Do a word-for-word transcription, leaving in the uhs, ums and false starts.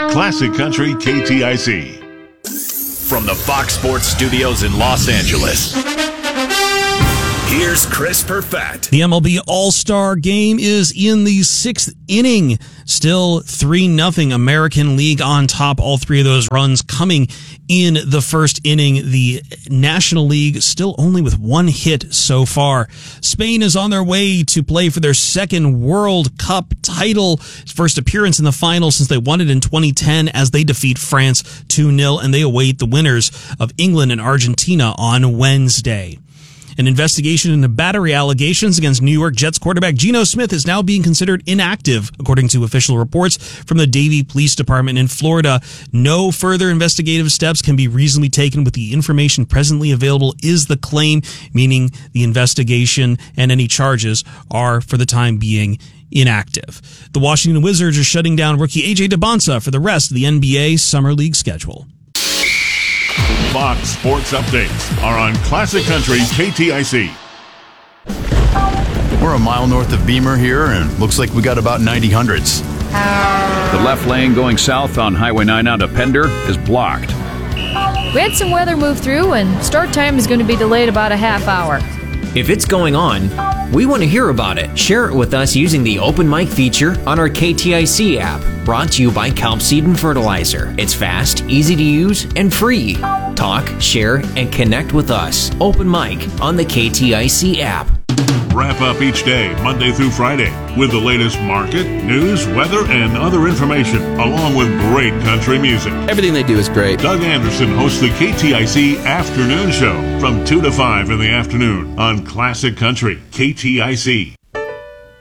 Classic Country K T I C. From the Fox Sports Studios in Los Angeles, here's Chris Perfett. The M L B All-Star Game is in the sixth inning. Still three nothing American League on top. All three of those runs coming in the first inning. The National League still only with one hit so far. Spain is on their way to play for their second World Cup title. First appearance in the final since they won it in twenty ten as they defeat France two nil, and they await the winners of England and Argentina on Wednesday. An investigation into battery allegations against New York Jets quarterback Geno Smith is now being considered inactive, according to official reports from the Davie Police Department in Florida. No further investigative steps can be reasonably taken with the information presently available, is the claim, meaning the investigation and any charges are, for the time being, inactive. The Washington Wizards are shutting down rookie A J Debonsa for the rest of the N B A Summer League schedule. Fox Sports Updates are on Classic Country K T I C. We're a mile north of Beamer here, and looks like we got about ninety hundreds. The left lane going south on Highway nine out of Pender is blocked. We had some weather move through, and start time is going to be delayed about a half hour. If it's going on, we want to hear about it. Share it with us using the Open Mic feature on our K T I C app. Brought to you by Kelp Seed and Fertilizer. It's fast, easy to use, and free. Talk, share, and connect with us. Open Mic on the K T I C app. Wrap up each day, Monday through Friday, with the latest market, news, weather, and other information, along with great country music. Everything they do is great. Doug Anderson hosts the K T I C Afternoon Show from two to five in the afternoon on Classic Country K T I C.